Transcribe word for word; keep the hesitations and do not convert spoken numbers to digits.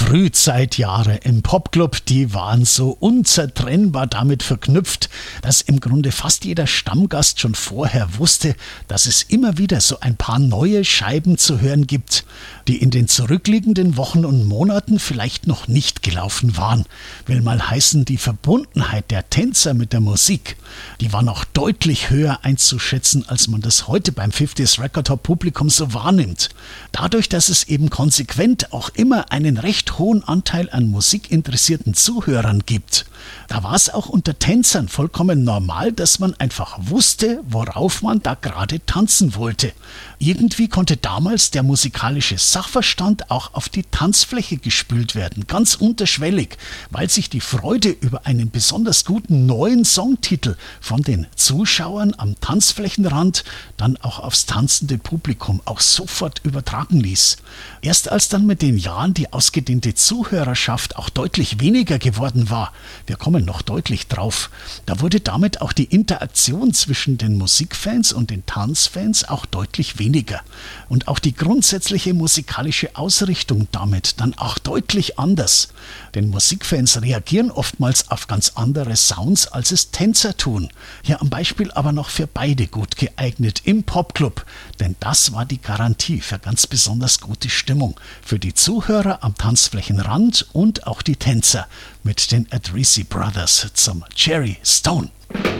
Frühzeitjahre im Popclub, die waren so unzertrennbar damit verknüpft, dass im Grunde fast jeder Stammgast schon vorher wusste, dass es immer wieder so ein paar neue Scheiben zu hören gibt, die in den zurückliegenden Wochen und Monaten vielleicht noch nicht gelaufen waren. Will mal heißen, die Verbundenheit der Tänzer mit der Musik, die war noch deutlich höher einzuschätzen, als man das heute beim fünfziger Record Top Publikum so wahrnimmt. Dadurch, dass es eben konsequent auch immer einen recht hohen Anteil an musikinteressierten Zuhörern gibt, da war es auch unter Tänzern vollkommen normal, dass man einfach wusste, worauf man da gerade tanzen wollte. Irgendwie konnte damals der musikalische Sachverstand auch auf die Tanzfläche gespült werden, ganz unterschwellig, weil sich die Freude über einen besonders guten neuen Songtitel von den Zuschauern am Tanzflächenrand dann auch aufs tanzende Publikum auch sofort übertragen ließ. Erst als dann mit den Jahren die ausgedehnte Zuhörerschaft auch deutlich weniger geworden war, wir kommen noch deutlich drauf, da wurde damit auch die Interaktion zwischen den Musikfans und den Tanzfans auch deutlich weniger. Und auch die grundsätzliche musikalische Ausrichtung damit dann auch deutlich anders. Denn Musikfans reagieren oftmals auf ganz andere Sounds, als es Tänzer tun. Hier am Beispiel aber noch für beide gut geeignet im Popclub. Denn das war die Garantie für ganz besonders gute Stimmung. Für die Zuhörer am Tanzflächenrand und auch die Tänzer mit den Adrisi Brothers zum Cherry Stone.